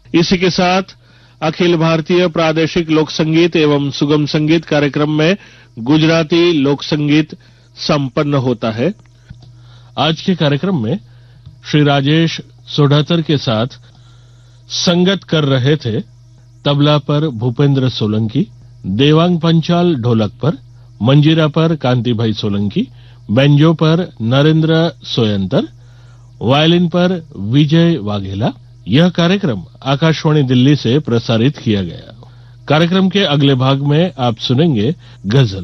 इसी के साथ अखिल भारतीय प्रादेशिक लोक संगीत एवं सुगम संगीत कार्यक्रम में गुजराती लोक संगीत संपन्न होता है। आज के कार्यक्रम में श्री राजेश सोढ़ातर के साथ संगत कर रहे थे। तबला पर भूपेंद्र सोलंकी, देवांग पंचाल ढोलक पर, मंजीरा पर कांतिभाई सोलंकी, बेंजो पर नरेंद्र सोयंतर, वायलिन पर विजय वाघेला। यह कार्यक्रम आकाशवाणी दिल्ली से प्रसारित किया गया। कार्यक्रम के अगले भाग में आप सुनेंगे गजल।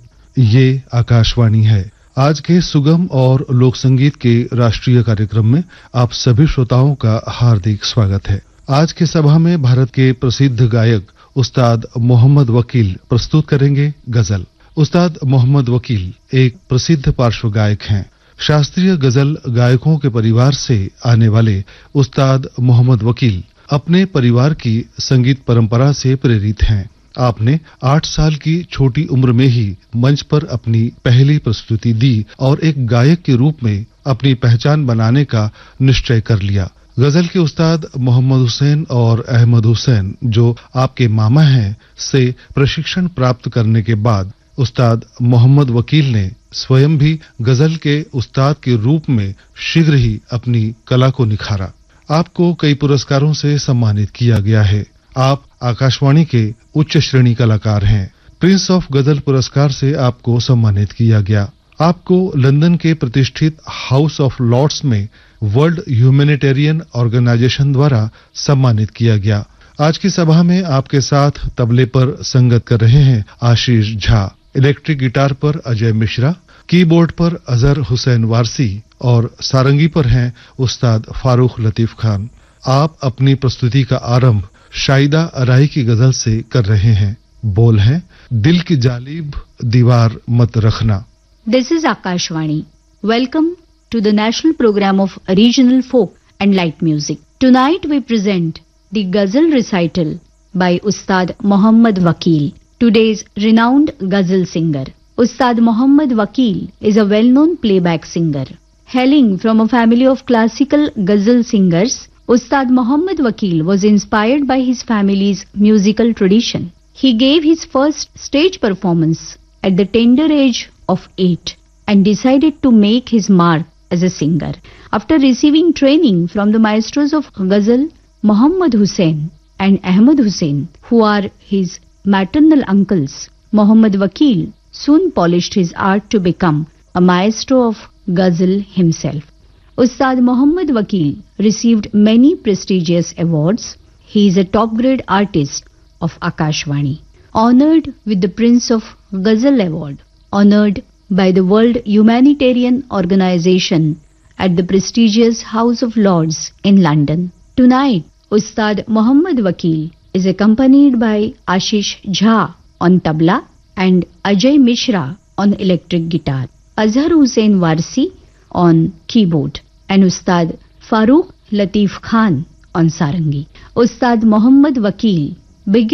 ये आकाशवाणी है। आज के सुगम और लोक संगीत के राष्ट्रीय कार्यक्रम में आप सभी श्रोताओं का हार्दिक स्वागत है। आज की सभा में भारत के प्रसिद्ध गायक उस्ताद मोहम्मद वकील प्रस्तुत करेंगे गजल। उस्ताद मोहम्मद वकील एक प्रसिद्ध पार्श्व गायक हैं। शास्त्रीय गजल गायकों के परिवार से आने वाले उस्ताद मोहम्मद वकील अपने परिवार की संगीत परंपरा से प्रेरित हैं। आपने 8 साल की छोटी उम्र में ही मंच पर अपनी पहली प्रस्तुति दी और एक गायक के रूप में अपनी पहचान बनाने का निश्चय कर लिया। गजल के उस्ताद मोहम्मद हुसैन और अहमद हुसैन, जो आपके मामा हैं, से प्रशिक्षण प्राप्त करने के बाद उस्ताद मोहम्मद वकील ने स्वयं भी गजल के उस्ताद के रूप में शीघ्र ही अपनी कला को निखारा। आपको कई पुरस्कारों से सम्मानित किया गया है। आप आकाशवाणी के उच्च श्रेणी कलाकार हैं। प्रिंस ऑफ गजल पुरस्कार से आपको सम्मानित किया गया। आपको लंदन के प्रतिष्ठित हाउस ऑफ लॉर्ड्स में वर्ल्ड ह्यूमैनिटेरियन ऑर्गेनाइजेशन द्वारा सम्मानित किया गया। आज की सभा में आपके साथ तबले पर संगत कर रहे हैं आशीष झा, इलेक्ट्रिक गिटार पर अजय मिश्रा, कीबोर्ड पर अजहर हुसैन वारसी और सारंगी पर हैं उस्ताद फारूक लतीफ खान। आप अपनी प्रस्तुति का आरंभ शाहिदा अराई की गजल से कर रहे हैं। बोल हैं, दिल की जालिब दीवार मत रखना। This is Akashvani. Welcome to the national program of regional folk and light music. Tonight we present the ghazal recital by Ustad Mohammad Waqil, today's renowned ghazal singer. Ustad Mohammad Waqil is a well-known playback singer. Hailing from a family of classical ghazal singers, Ustad Mohammad Waqil was inspired by his family's musical tradition. He gave his first stage performance at the tender age of 8 and decided to make his mark as a singer. After receiving training from the maestros of ghazal Muhammad Hussain and Ahmad Hussain, who are his maternal uncles, Mohammad Waqil soon polished his art to become a maestro of ghazal himself. Ustad Mohammad Waqil received many prestigious awards. He is a top-grade artist of Akashvani, honored with the Prince of Ghazal Award, honored by the World Humanitarian Organization at the prestigious House of Lords in London. Tonight, Ustad Mohammad Waqil is accompanied by Ashish Jha on tabla and Ajay Mishra on electric guitar, Azhar Hussain Warsi on keyboard, and Ustad Farooq Lateef Khan on sarangi. Ustad Mohammad Waqil begins